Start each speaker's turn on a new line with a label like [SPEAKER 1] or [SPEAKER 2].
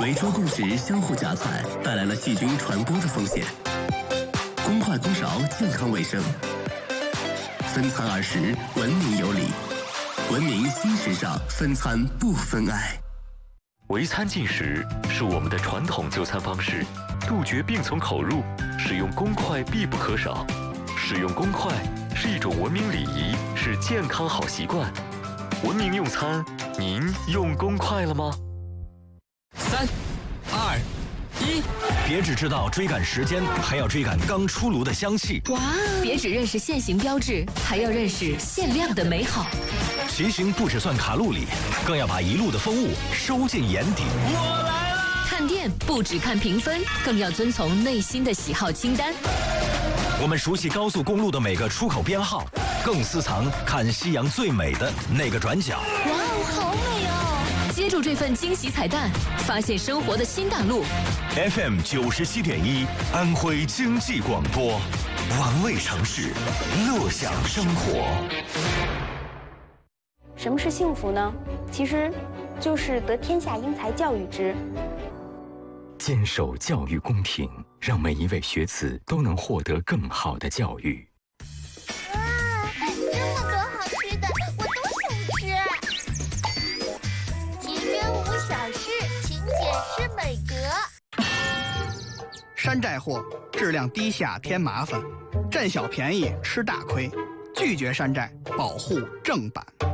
[SPEAKER 1] 围桌共食相互夹菜，带来了细菌传播的风险。公筷公勺，健康卫生。分餐20，文明有礼。文明新时尚，分餐不分爱。
[SPEAKER 2] 围餐进食是我们的传统就餐方式，杜绝病从口入，使用公筷必不可少。使用公筷是一种文明礼仪，是健康好习惯。文明用餐，您用公筷了吗
[SPEAKER 3] ？3、2、1，别只知道追赶时间，还要追赶刚出炉的香气。
[SPEAKER 4] 哇！别只认识限行标志，还要认识限量的美好。
[SPEAKER 3] 骑行不只算卡路里，更要把一路的风物收进眼底。
[SPEAKER 4] 我来了！看店不只看评分，更要遵从内心的喜好清单。
[SPEAKER 3] 我们熟悉高速公路的每个出口编号，更私藏看夕阳最美的那个转角。
[SPEAKER 4] 哇哦，好美哦！接住这份惊喜彩蛋，发现生活的新大陆。
[SPEAKER 3] FM 97.1，安徽经济广播，玩味城市，乐享生活。
[SPEAKER 5] 什么是幸福呢？其实，就是得天下英才教育之。
[SPEAKER 6] 坚守教育公平，让每一位学子都能获得更好的教育。
[SPEAKER 7] 哇，这么多好吃的，我都想吃。奇珍无小事，勤俭是美德。
[SPEAKER 8] 山寨货，质量低下添麻烦，占小便宜吃大亏，拒绝山寨，保护正版。